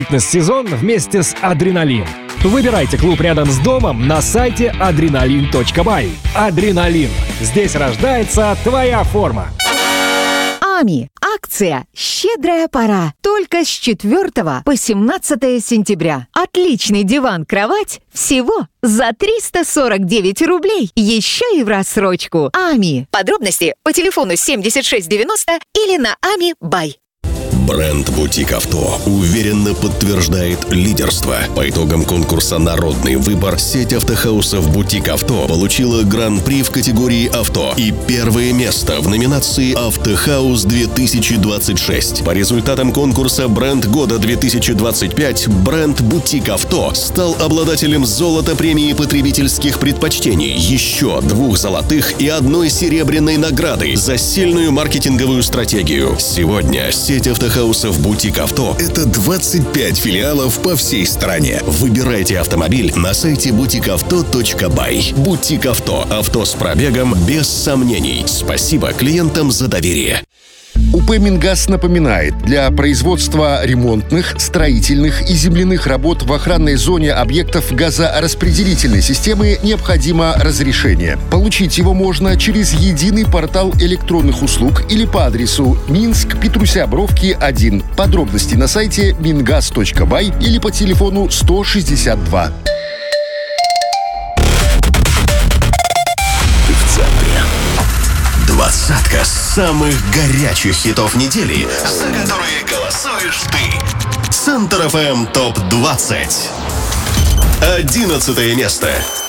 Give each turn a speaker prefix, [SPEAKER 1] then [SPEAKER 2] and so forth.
[SPEAKER 1] Фитнес-сезон вместе с «Адреналин». Выбирайте клуб рядом с домом на сайте adrenalin.by. «Адреналин». Здесь рождается твоя форма.
[SPEAKER 2] АМИ. Акция «Щедрая пора». Только с 4 по 17 сентября. Отличный диван-кровать всего за 349 рублей. Еще и в рассрочку. АМИ. Подробности по телефону 7690 или на AMI.by.
[SPEAKER 3] Бренд «Бутик Авто» уверенно подтверждает лидерство. По итогам конкурса «Народный выбор» сеть автохаусов «Бутик Авто» получила гран-при в категории «Авто» и первое место в номинации «Автохаус-2026». По результатам конкурса «Бренд года 2025» бренд «Бутик Авто» стал обладателем золота премии потребительских предпочтений, еще 2 золотых и 1 серебряной награды за сильную маркетинговую стратегию. Сегодня сеть автохаусов «Бутик Авто» — это 25 филиалов по всей стране. Выбирайте автомобиль на сайте butikauto.by. «Бутик Авто» — авто с пробегом без сомнений. Спасибо клиентам за доверие.
[SPEAKER 4] УП «Мингаз» напоминает, для производства ремонтных, строительных и земляных работ в охранной зоне объектов газораспределительной системы необходимо разрешение. Получить его можно через единый портал электронных услуг или по адресу Минск, Петруся Бровки, 1. Подробности на сайте mingaz.by или по телефону 162.
[SPEAKER 3] Ты в центре. 20 самых горячих хитов недели, за которые голосуешь ты. Центр ФМ ТОП-20. 11 место.